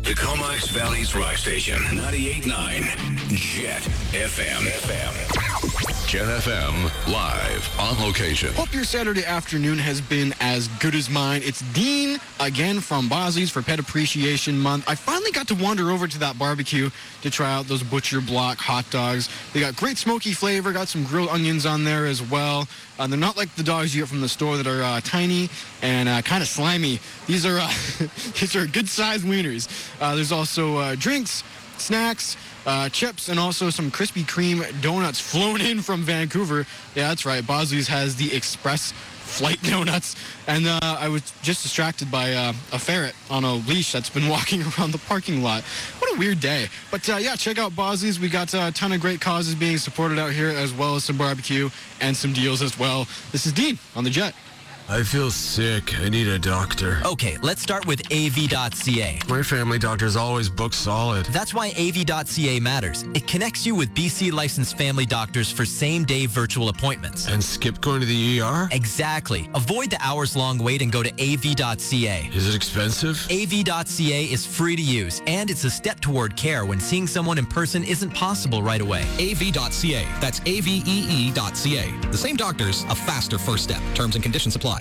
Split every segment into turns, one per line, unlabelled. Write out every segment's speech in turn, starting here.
The Comox Valley's rock station, 98.9 Jet FM. Jet FM, live, on location.
Hope your Saturday afternoon has been as good as mine. It's Dean, again, from Bosley's for Pet Appreciation Month. I finally got to wander over to that barbecue to try out those Butcher Block hot dogs. They got great smoky flavor, got some grilled onions on there as well. They're not like the dogs you get from the store that are tiny and kind of slimy. These are good-sized wieners. There's also drinks, snacks, chips, and also some Krispy Kreme donuts flown in from Vancouver. Yeah, that's right. Bosley's has the express flight donuts. And I was just distracted by a ferret on a leash that's been walking around the parking lot. What a weird day. But yeah, check out Bosley's. We got a ton of great causes being supported out here, as well as some barbecue and some deals as well. This is Dean on the Jet.
I feel sick. I need a doctor.
Okay, let's start with AV.ca.
My family doctor's always booked solid.
That's why AV.ca matters. It connects you with BC licensed family doctors for same-day virtual appointments.
And skip going to the ER?
Exactly. Avoid the hours-long wait and go to AV.ca.
Is it expensive?
AV.ca is free to use, and it's a step toward care when seeing someone in person isn't possible right away.
AV.ca. That's AVEE.ca. The same doctors, a faster first step. Terms and conditions apply.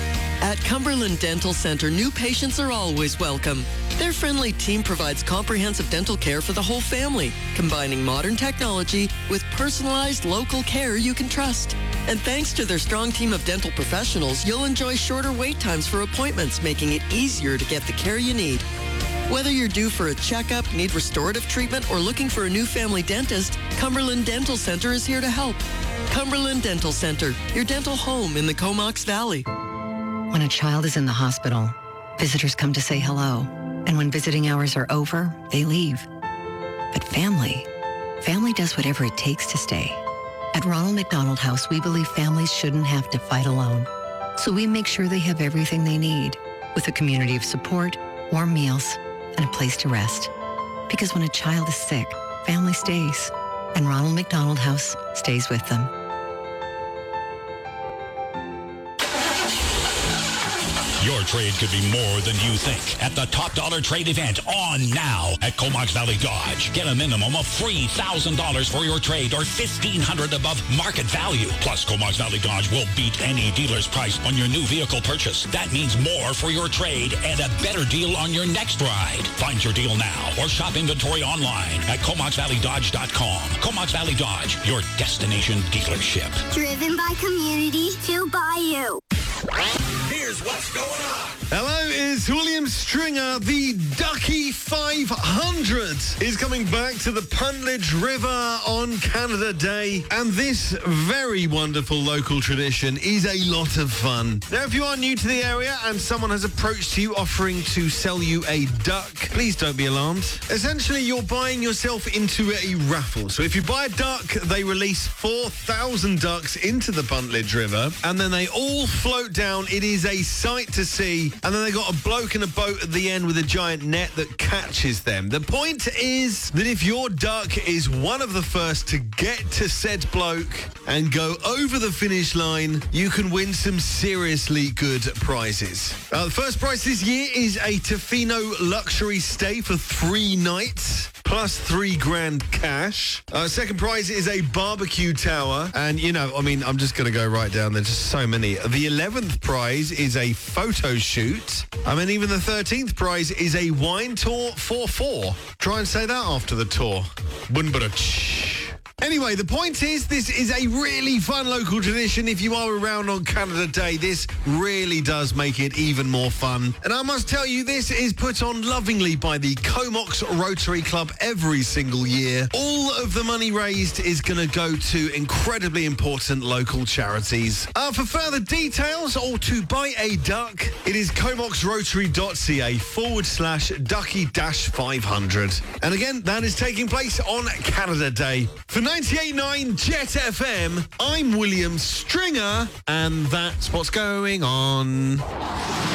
At Cumberland Dental Center, new patients are always welcome. Their friendly team provides comprehensive dental care for the whole family, combining modern technology with personalized local care you can trust. And thanks to their strong team of dental professionals, you'll enjoy shorter wait times for appointments, making it easier to get the care you need. Whether you're due for a checkup, need restorative treatment, or looking for a new family dentist, Cumberland Dental Center is here to help. Cumberland Dental Center, your dental home in the Comox Valley.
When a child is in the hospital, visitors come to say hello. And when visiting hours are over, they leave. But family does whatever it takes to stay. At Ronald McDonald House, we believe families shouldn't have to fight alone. So we make sure they have everything they need, with a community of support, warm meals, and a place to rest. Because when a child is sick, family stays. And Ronald McDonald House stays with them.
Your trade could be more than you think at the Top Dollar Trade event on now at Comox Valley Dodge. Get a minimum of $3,000 for your trade or $1,500 above market value. Plus, Comox Valley Dodge will beat any dealer's price on your new vehicle purchase. That means more for your trade and a better deal on your next ride. Find your deal now or shop inventory online at ComoxValleyDodge.com. Comox Valley Dodge, your destination dealership.
Driven by community to by you.
Here's what's going on.
Hello, it's William Stringer. The Ducky 500 is coming back to the Puntledge River on Canada Day. And this very wonderful local tradition is a lot of fun. Now, if you are new to the area and someone has approached you offering to sell you a duck, please don't be alarmed. Essentially, you're buying yourself into a raffle. So if you buy a duck, they release 4,000 ducks into the Puntledge River, and then they all float down. It is a sight to see. And then they got a bloke in a boat at the end with a giant net that catches them. The point is that if your duck is one of the first to get to said bloke and go over the finish line, you can win some seriously good prizes. The first prize this year is a Tofino luxury stay for 3 nights. Plus $3,000 cash. Second prize is a barbecue tower. And, I'm just going to go right down. There's just so many. The 11th prize is a photo shoot. Even the 13th prize is a wine tour for 4. Try and say that after the tour. Anyway, the point is, this is a really fun local tradition. If you are around on Canada Day, this really does make it even more fun. And I must tell you, this is put on lovingly by the Comox Rotary Club every single year. All of the money raised is going to go to incredibly important local charities. For further details or to buy a duck, it is comoxrotary.ca/ducky-500. And again, that is taking place on Canada Day. For 98.9 Jet FM, I'm William Stringer, and that's what's going on.